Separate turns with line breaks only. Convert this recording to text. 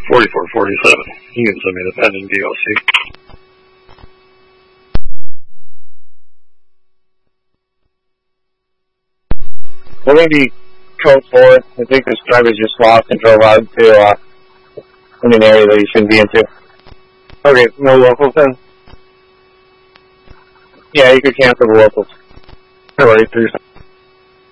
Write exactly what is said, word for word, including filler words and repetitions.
forty-four forty-seven. You can send me the pending D L C.
We're going to be code four. I think this driver's just lost and drove out to uh, in an area that he shouldn't be into. Okay, no locals then? Yeah, you could cancel the locals. Alright, three.